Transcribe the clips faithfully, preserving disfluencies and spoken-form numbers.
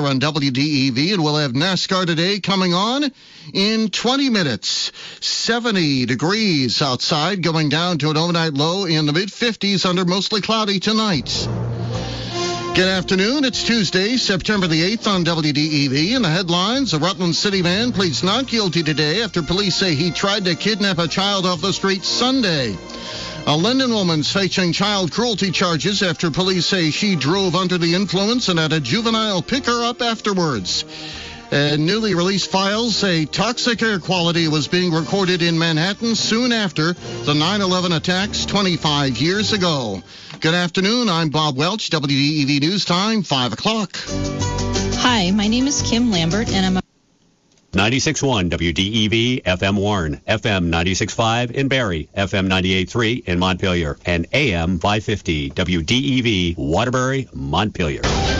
on W D E V, and we'll have NASCAR today coming on in twenty minutes. seventy degrees outside, going down to an overnight low in the mid-fifties under mostly cloudy tonight. Good afternoon. It's Tuesday, September the eighth on W D E V. In the headlines, a Rutland City man pleads not guilty today after police say he tried to kidnap a child off the street Sunday. A Linden woman's facing child cruelty charges after police say she drove under the influence and had a juvenile pick her up afterwards. And newly released files say toxic air quality was being recorded in Manhattan soon after the nine eleven attacks twenty-five years ago. Good afternoon. I'm Bob Welch, W D E V News Time, five o'clock. Hi, my name is Kim Lambert, and I'm a ninety-six point one W D E V F M Warren, F M ninety-six point five in Barrie, F M ninety-eight point three in Montpelier, and A M five fifty W D E V Waterbury, Montpelier.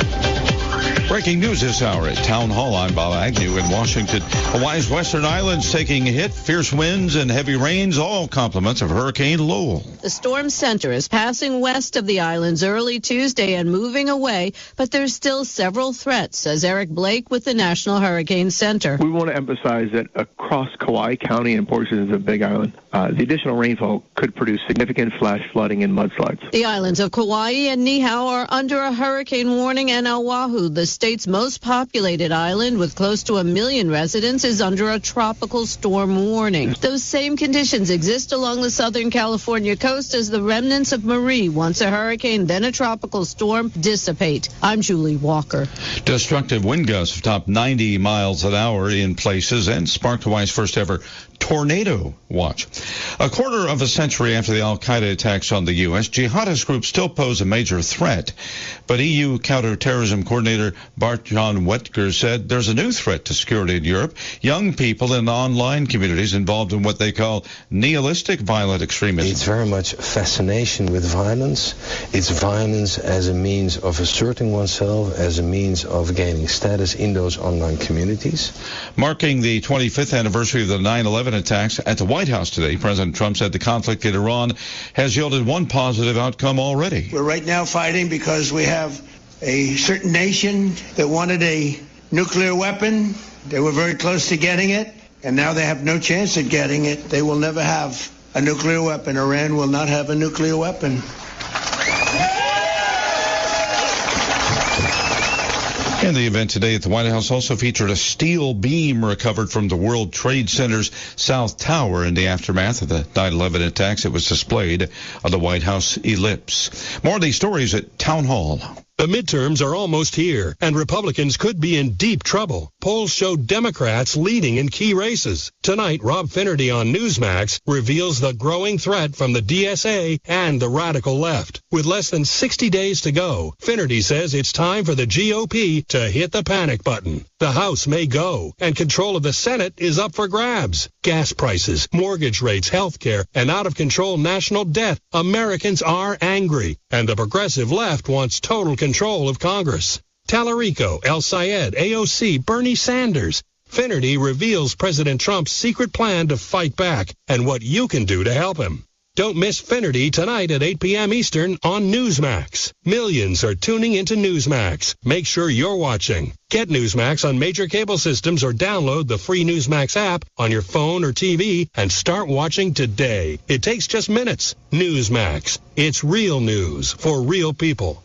Breaking news this hour at Town Hall. I'm Bob Agnew in Washington. Hawaii's western islands taking a hit. Fierce winds and heavy rains, all compliments of Hurricane Lowell. The storm center is passing west of the islands early Tuesday and moving away, but there's still several threats, says Eric Blake with the National Hurricane Center. We want to emphasize that across Kauai County and portions of Big Island, uh, the additional rainfall could produce significant flash flooding and mudslides. The islands of Kauai and Niihau are under a hurricane warning, and Oahu, the state's most populated island with close to a million residents, is under a tropical storm warning. Those same conditions exist along the Southern California coast as the remnants of Marie, once a hurricane, then a tropical storm, dissipate. I'm Julie Walker. Destructive wind gusts have topped ninety miles an hour in places and sparked Hawaii's first ever tornado watch. A quarter of a century after the Al-Qaeda attacks on the U S, jihadist groups still pose a major threat. But E U counterterrorism coordinator Bart-Jan Wetker said there's a new threat to security in Europe. Young people in online communities involved in what they call nihilistic violent extremism. It's very much fascination with violence. It's violence as a means of asserting oneself, as a means of gaining status in those online communities. Marking the twenty-fifth anniversary of the nine eleven attacks at the White House today, President Trump said the conflict in Iran has yielded one positive outcome already. We're right now fighting because we have a certain nation that wanted a nuclear weapon. They were very close to getting it, and now they have no chance at getting it. They will never have a nuclear weapon. Iran will not have a nuclear weapon. And the event today at the White House also featured a steel beam recovered from the World Trade Center's South Tower in the aftermath of the nine eleven attacks. It was displayed on the White House ellipse. More of these stories at Town Hall. The midterms are almost here, and Republicans could be in deep trouble. Polls show Democrats leading in key races. Tonight, Rob Finnerty on Newsmax reveals the growing threat from the D S A and the radical left. With less than sixty days to go, Finnerty says it's time for the G O P to hit the panic button. The House may go, and control of the Senate is up for grabs. Gas prices, mortgage rates, health care, and out-of-control national debt. Americans are angry, and the progressive left wants total control of Congress. Tallarico, El Sayed, A O C, Bernie Sanders. Finnerty reveals President Trump's secret plan to fight back and what you can do to help him. Don't miss Finnerty tonight at eight p.m. Eastern on Newsmax. Millions are tuning into Newsmax. Make sure you're watching. Get Newsmax on major cable systems or download the free Newsmax app on your phone or T V and start watching today. It takes just minutes. Newsmax. It's real news for real people.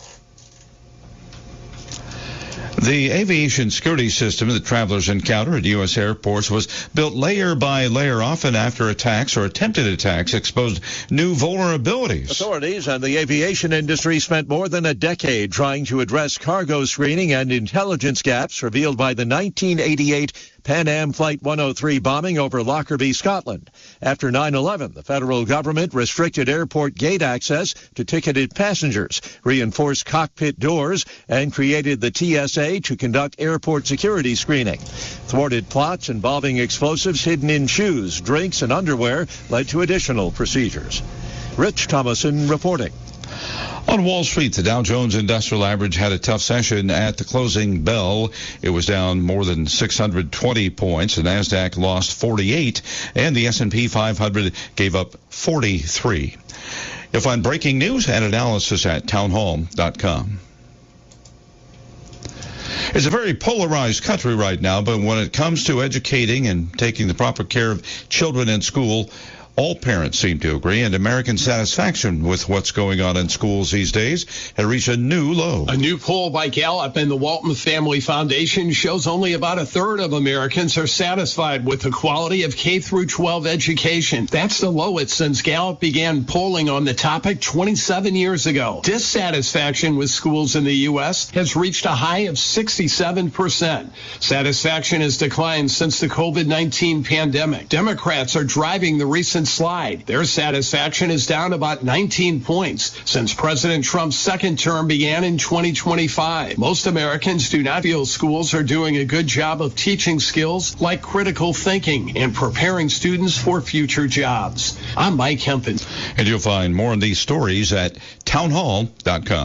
The aviation security system that travelers encounter at U S airports was built layer by layer, often after attacks or attempted attacks exposed new vulnerabilities. Authorities and the aviation industry spent more than a decade trying to address cargo screening and intelligence gaps revealed by the nineteen eighty-eight Pan Am Flight one oh three bombing over Lockerbie, Scotland. After nine eleven, the federal government restricted airport gate access to ticketed passengers, reinforced cockpit doors, and created the T S A to conduct airport security screening. Thwarted plots involving explosives hidden in shoes, drinks, and underwear led to additional procedures. Rich Thomason reporting. On Wall Street, the Dow Jones Industrial Average had a tough session at the closing bell. It was down more than six hundred twenty points. The NASDAQ lost forty-eight, and the S and P five hundred gave up forty-three. You'll find breaking news and analysis at townhall dot com. It's a very polarized country right now, but when it comes to educating and taking the proper care of children in school, all parents seem to agree, and American satisfaction with what's going on in schools these days has reached a new low. A new poll by Gallup and the Walton Family Foundation shows only about a third of Americans are satisfied with the quality of K through twelve education. That's the lowest since Gallup began polling on the topic twenty-seven years ago. Dissatisfaction with schools in the U S has reached a high of sixty-seven percent. Satisfaction has declined since the COVID nineteen pandemic. Democrats are driving the recent slide. Their satisfaction is down about nineteen points since President Trump's second term began in twenty twenty-five. Most Americans do not feel schools are doing a good job of teaching skills like critical thinking and preparing students for future jobs. I'm Mike Hempen. And you'll find more on these stories at townhall dot com.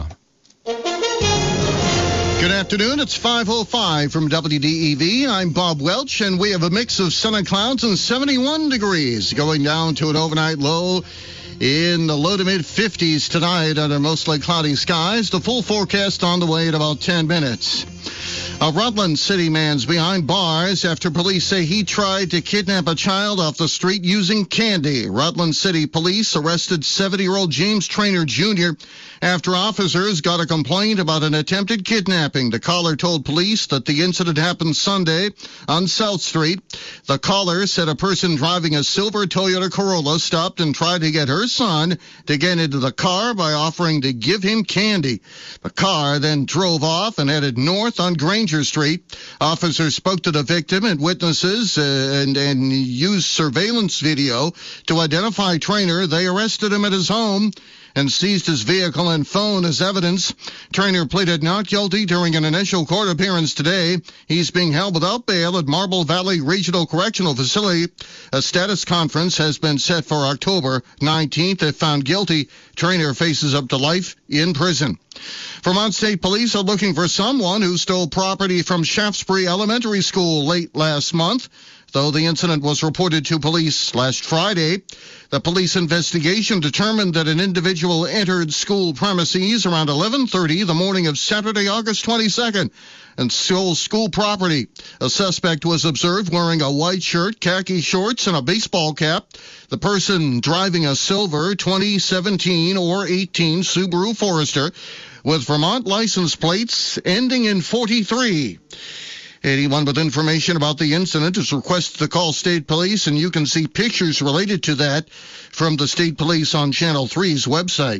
Good afternoon. It's five oh five from W D E V. I'm Bob Welch, and we have a mix of sun and clouds and seventy-one degrees, going down to an overnight low in the low to mid fifties tonight under mostly cloudy skies. The full forecast on the way in about ten minutes. A Rutland City man's behind bars after police say he tried to kidnap a child off the street using candy. Rutland City police arrested seventy-year-old James Traynor Junior after officers got a complaint about an attempted kidnapping. The caller told police that the incident happened Sunday on South Street. The caller said a person driving a silver Toyota Corolla stopped and tried to get her son to get into the car by offering to give him candy. The car then drove off and headed north on Granger Street. Officers spoke to the victim and witnesses uh, and, and used surveillance video to identify Traynor. They arrested him at his home and seized his vehicle and phone as evidence. Traynor pleaded not guilty during an initial court appearance today. He's being held without bail at Marble Valley Regional Correctional Facility. A status conference has been set for October nineteenth. If found guilty, Traynor faces up to life in prison. Vermont State Police are looking for someone who stole property from Shaftesbury Elementary School late last month. Though the incident was reported to police last Friday, the police investigation determined that an individual entered school premises around eleven thirty the morning of Saturday, August twenty-second, and stole school property. A suspect was observed wearing a white shirt, khaki shorts, and a baseball cap. The person driving a silver twenty seventeen or eighteen Subaru Forester with Vermont license plates ending in forty-three. Anyone with information about the incident is requested to call state police, and you can see pictures related to that from the state police on Channel three's website.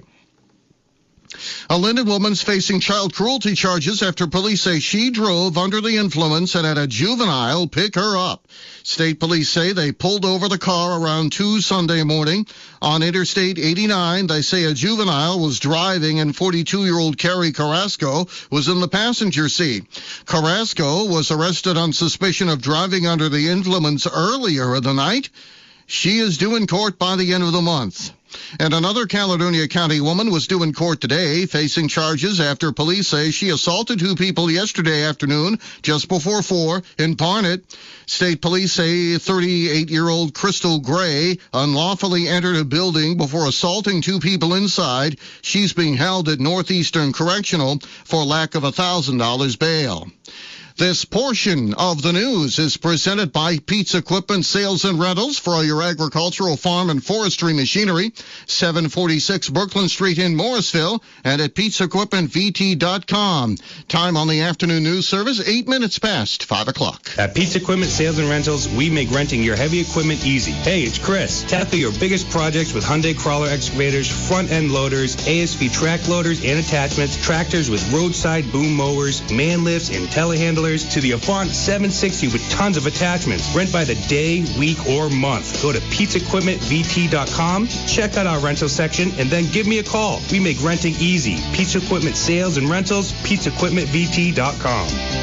A Linden woman's facing child cruelty charges after police say she drove under the influence and had a juvenile pick her up. State police say they pulled over the car around two Sunday morning on Interstate eighty-nine. They say a juvenile was driving and forty-two-year-old Carrie Carrasco was in the passenger seat. Carrasco was arrested on suspicion of driving under the influence earlier in the night. She is due in court by the end of the month. And another Caledonia County woman was due in court today, facing charges after police say she assaulted two people yesterday afternoon, just before four, in Barnet. State police say thirty-eight-year-old Crystal Gray unlawfully entered a building before assaulting two people inside. She's being held at Northeastern Correctional for lack of one thousand dollars bail. This portion of the news is presented by Pete's Equipment Sales and Rentals for all your agricultural, farm, and forestry machinery. seven forty-six Brooklyn Street in Morrisville and at Pete's Equipment V T dot com. Time on the afternoon news service, eight minutes past five o'clock. At Pete's Equipment Sales and Rentals, we make renting your heavy equipment easy. Hey, it's Chris. Tackle your biggest projects with Hyundai crawler excavators, front-end loaders, A S V track loaders and attachments, tractors with roadside boom mowers, man lifts, and telehandlers, to the Avant seven sixty with tons of attachments. Rent by the day, week, or month. Go to Pete's Equipment V T dot com, check out our rental section, and then give me a call. We make renting easy. Pete's Equipment Sales and Rentals, Pete's Equipment V T dot com.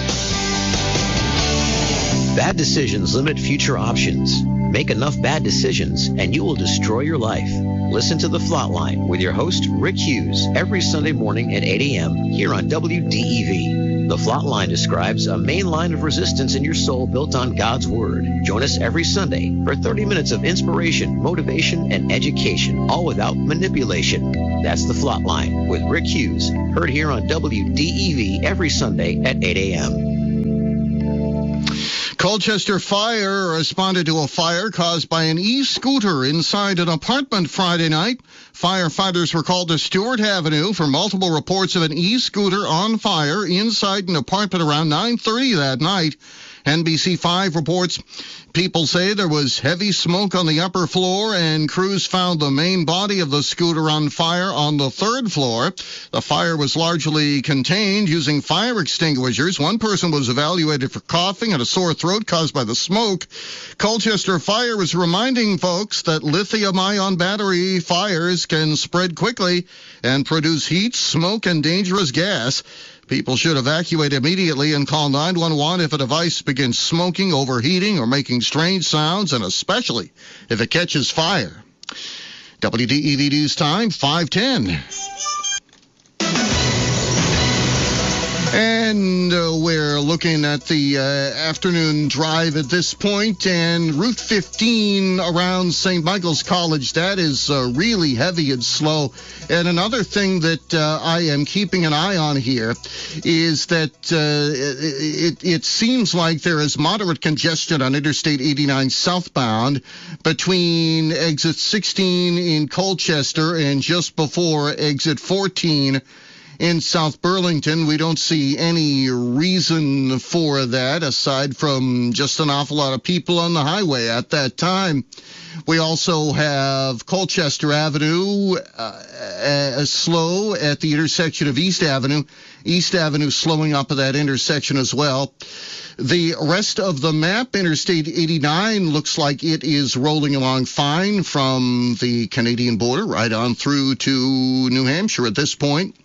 Bad decisions limit future options. Make enough bad decisions, and you will destroy your life. Listen to The Flatline with your host, Rick Hughes, every Sunday morning at eight a.m. here on W D E V. The Flot Line describes a main line of resistance in your soul built on God's Word. Join us every Sunday for thirty minutes of inspiration, motivation, and education, all without manipulation. That's The Flot Line with Rick Hughes, heard here on W D E V every Sunday at eight a.m. Colchester Fire responded to a fire caused by an e-scooter inside an apartment Friday night. Firefighters were called to Stewart Avenue for multiple reports of an e-scooter on fire inside an apartment around nine thirty that night. N B C five reports people say there was heavy smoke on the upper floor, and crews found the main body of the scooter on fire on the third floor. The fire was largely contained using fire extinguishers. One person was evaluated for coughing and a sore throat caused by the smoke. Colchester Fire is reminding folks that lithium-ion battery fires can spread quickly and produce heat, smoke, and dangerous gas. People should evacuate immediately and call nine one one if a device begins smoking, overheating, or making strange sounds, and especially if it catches fire. W D E V News Time, five ten. And uh, we're looking at the uh, afternoon drive at this point, and Route fifteen around Saint Michael's College, that is uh, really heavy and slow. And another thing that uh, I am keeping an eye on here is that uh, it, it seems like there is moderate congestion on Interstate eighty-nine southbound between exit sixteen in Colchester and just before exit fourteen in South Burlington. We don't see any reason for that aside from just an awful lot of people on the highway at that time. We also have Colchester Avenue uh, uh, slow at the intersection of East Avenue. East Avenue slowing up at that intersection as well. The rest of the map, Interstate eighty-nine, looks like it is rolling along fine from the Canadian border right on through to New Hampshire at this point.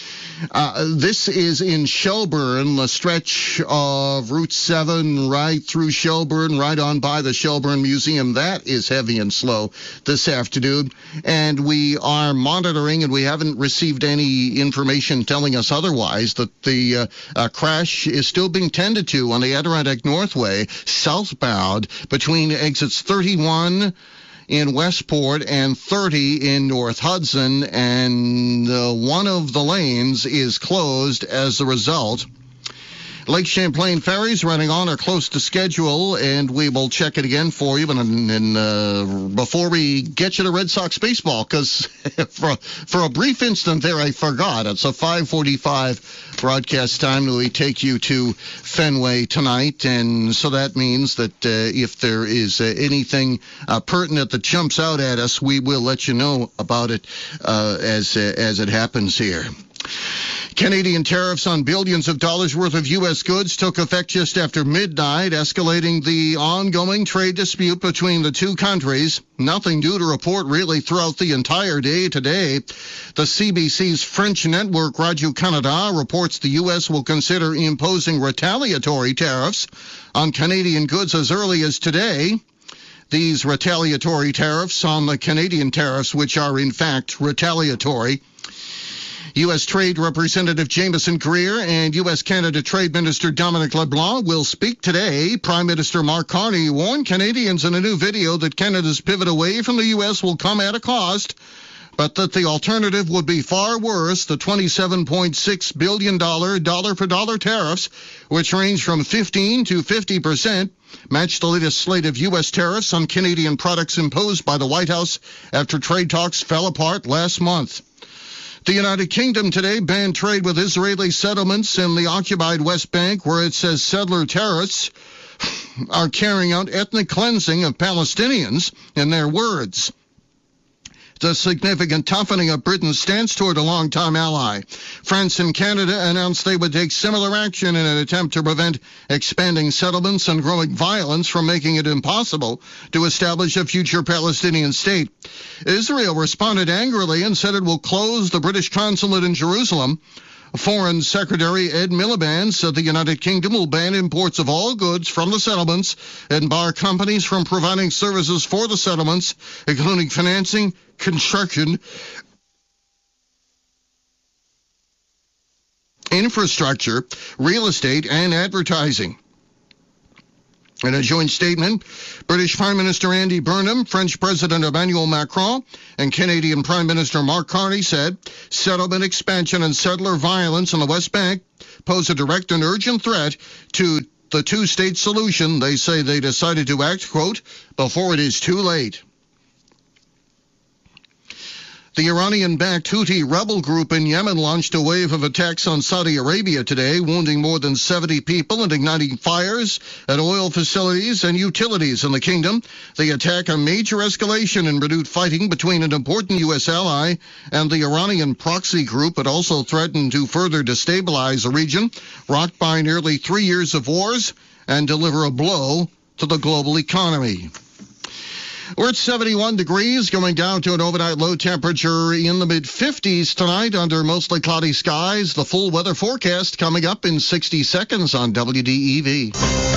Uh, this is in Shelburne, the stretch of Route seven right through Shelburne, right on by the Shelburne Museum. That is heavy and slow this afternoon. And we are monitoring, and we haven't received any information telling us otherwise, that the uh, uh, crash is still being tended to on the Adirondack Northway, southbound, between exits thirty-one in Westport and thirty in North Hudson, and uh, one of the lanes is closed as a result. Lake Champlain ferries running on or close to schedule, and we will check it again for you. And, and uh, before we get you to Red Sox baseball, because for, for a brief instant there I forgot. It's a five forty-five broadcast time that we take you to Fenway tonight, and so that means that uh, if there is uh, anything uh, pertinent that jumps out at us, we will let you know about it uh, as uh, as it happens here. Canadian tariffs on billions of dollars worth of U S goods took effect just after midnight, escalating the ongoing trade dispute between the two countries. Nothing new to report really throughout the entire day today. The C B C's French network, Radio Canada, reports the U S will consider imposing retaliatory tariffs on Canadian goods as early as today. These retaliatory tariffs on the Canadian tariffs, which are in fact retaliatory. U S. Trade Representative Jameson Greer and U S. Canada Trade Minister Dominic LeBlanc will speak today. Prime Minister Mark Carney warned Canadians in a new video that Canada's pivot away from the U S will come at a cost, but that the alternative would be far worse. The twenty-seven point six billion dollars dollar-for-dollar tariffs, which range from fifteen to fifty percent, match the latest slate of U S tariffs on Canadian products imposed by the White House after trade talks fell apart last month. The United Kingdom today banned trade with Israeli settlements in the occupied West Bank, where it says settler terrorists are carrying out ethnic cleansing of Palestinians, in their words. The significant toughening of Britain's stance toward a longtime ally. France and Canada announced they would take similar action in an attempt to prevent expanding settlements and growing violence from making it impossible to establish a future Palestinian state. Israel responded angrily and said it will close the British consulate in Jerusalem. Foreign Secretary Ed Miliband said the United Kingdom will ban imports of all goods from the settlements and bar companies from providing services for the settlements, including financing, construction, infrastructure, real estate, and advertising. In a joint statement, British Prime Minister Andy Burnham, French President Emmanuel Macron, and Canadian Prime Minister Mark Carney said settlement expansion and settler violence on the West Bank pose a direct and urgent threat to the two-state solution. They say they decided to act, quote, before it is too late. The Iranian-backed Houthi rebel group in Yemen launched a wave of attacks on Saudi Arabia today, wounding more than seventy people and igniting fires at oil facilities and utilities in the kingdom. The attack a major escalation in renewed fighting between an important U S ally and the Iranian proxy group. It also threatened to further destabilize the region, rocked by nearly three years of wars, and deliver a blow to the global economy. We're at seventy-one degrees, going down to an overnight low temperature in the mid-fifties tonight under mostly cloudy skies. The full weather forecast coming up in sixty seconds on W D E V.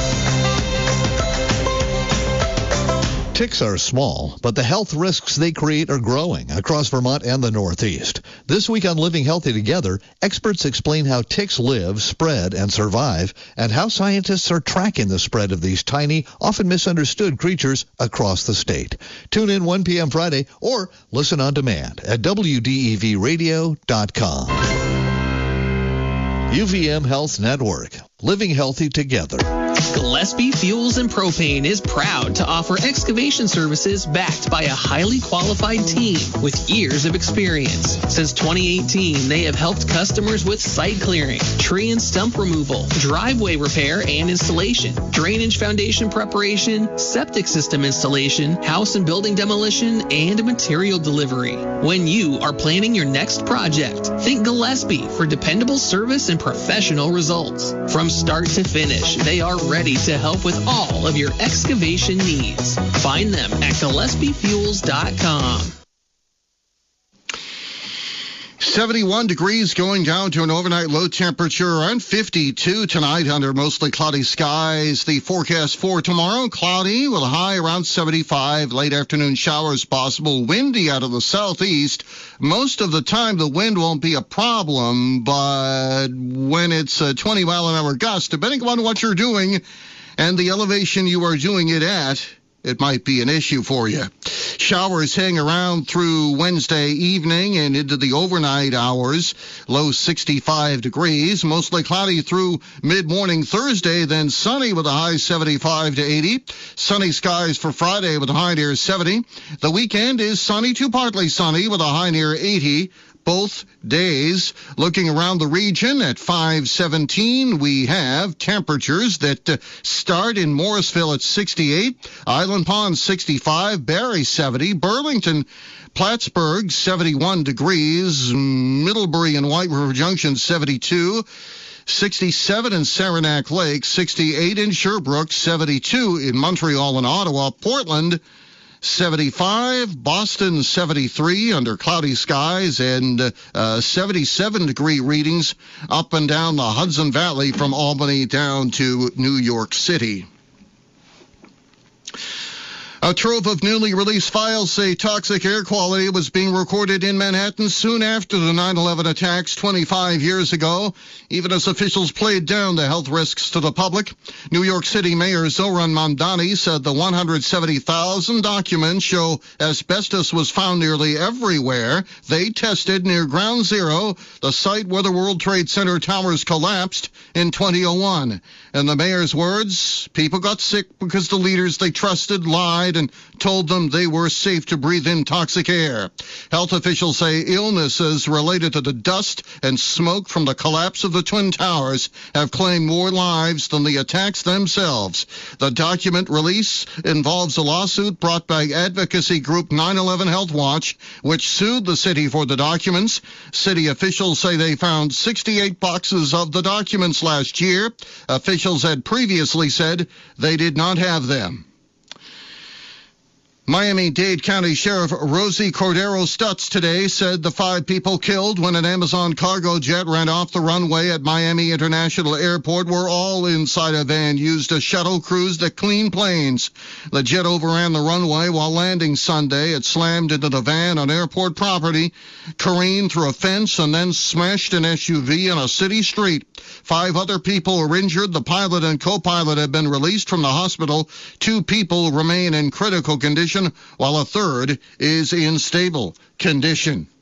Ticks are small, but the health risks they create are growing across Vermont and the Northeast. This week on Living Healthy Together, experts explain how ticks live, spread, and survive, and how scientists are tracking the spread of these tiny, often misunderstood creatures across the state. Tune in one p.m. Friday or listen on demand at W D E V radio dot com. U V M Health Network. Living Healthy Together. Gillespie Fuels and Propane is proud to offer excavation services backed by a highly qualified team with years of experience. Since twenty eighteen, they have helped customers with site clearing, tree and stump removal, driveway repair and installation, drainage foundation preparation, septic system installation, house and building demolition, and material delivery. When you are planning your next project, think Gillespie for dependable service and professional results. From start to finish, they are ready to help with all of your excavation needs. Find them at Gillespie Fuels dot com. seventy-one degrees, going down to an overnight low temperature around fifty-two tonight under mostly cloudy skies. The forecast for tomorrow, cloudy with a high around seventy-five. Late afternoon showers possible. Windy out of the southeast. Most of the time the wind won't be a problem, but when it's a twenty mile an hour gust, depending on what you're doing and the elevation you are doing it at, it might be an issue for you. Showers hang around through Wednesday evening and into the overnight hours. Low sixty-five degrees. Mostly cloudy through mid-morning Thursday, then sunny with a high seventy-five to eighty. Sunny skies for Friday with a high near seventy. The weekend is sunny to partly sunny with a high near eighty. Both days. Looking around the region at five seventeen, we have temperatures that uh, start in Morrisville at sixty-eight, Island Pond sixty-five, Barrie seventy, Burlington, Plattsburgh seventy-one degrees, Middlebury and White River Junction seventy-two, sixty-seven in Saranac Lake, sixty-eight in Sherbrooke, seventy-two in Montreal and Ottawa, Portland seventy-five, Boston seventy-three under cloudy skies, and uh, seventy-seven degree readings up and down the Hudson Valley from Albany down to New York City. A trove of newly released files say toxic air quality was being recorded in Manhattan soon after the nine eleven attacks twenty-five years ago, even as officials played down the health risks to the public. New York City Mayor Zohran Mamdani said the one hundred seventy thousand documents show asbestos was found nearly everywhere. They tested near Ground Zero, the site where the World Trade Center towers collapsed in two thousand one. In the mayor's words, people got sick because the leaders they trusted lied and told them they were safe to breathe in toxic air. Health officials say illnesses related to the dust and smoke from the collapse of the Twin Towers have claimed more lives than the attacks themselves. The document release involves a lawsuit brought by advocacy group nine eleven Health Watch, which sued the city for the documents. City officials say they found sixty-eight boxes of the documents last year. Officials had previously said they did not have them. Miami-Dade County Sheriff Rosie Cordero Stutz today said the five people killed when an Amazon cargo jet ran off the runway at Miami International Airport were all inside a van used to shuttle crews to clean planes. The jet overran the runway while landing Sunday. It slammed into the van on airport property, careened through a fence, and then smashed an S U V on a city street. Five other people were injured. The pilot and co-pilot have been released from the hospital. Two people remain in critical condition, while a third is in stable condition.